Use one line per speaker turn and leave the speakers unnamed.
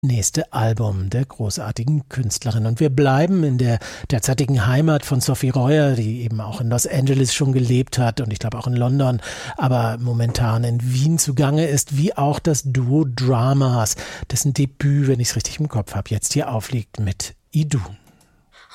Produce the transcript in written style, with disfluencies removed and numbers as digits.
nächste Album der großartigen Künstlerin. Und wir bleiben in der derzeitigen Heimat von Sophie Royer, die eben auch in Los Angeles schon gelebt hat und ich glaube auch in London, aber momentan in Wien zugange ist, wie auch das Duo Dramas, dessen Debüt, wenn ich es richtig im Kopf habe, jetzt hier aufliegt mit Idun.